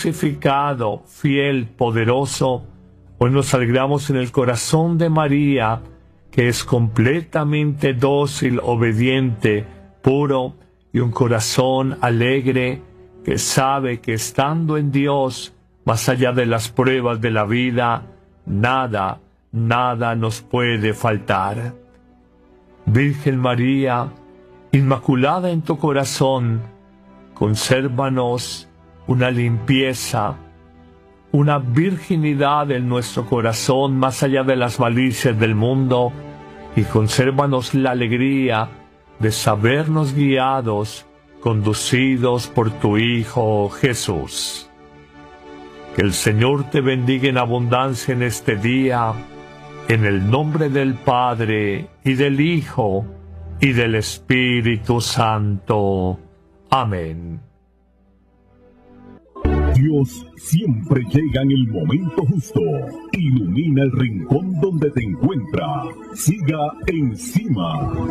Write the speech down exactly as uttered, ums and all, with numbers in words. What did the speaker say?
crucificado, fiel, poderoso, hoy nos alegramos en el corazón de María, que es completamente dócil, obediente, puro, y un corazón alegre que sabe que estando en Dios, más allá de las pruebas de la vida, nada, nada nos puede faltar. Virgen María, inmaculada en tu corazón, consérvanos una limpieza, una virginidad en nuestro corazón más allá de las malicias del mundo, y consérvanos la alegría de sabernos guiados, conducidos por tu Hijo Jesús. Que el Señor te bendiga en abundancia en este día, en el nombre del Padre, y del Hijo, y del Espíritu Santo. Amén. Dios siempre llega en el momento justo. Ilumina el rincón donde te encuentra. Siga encima.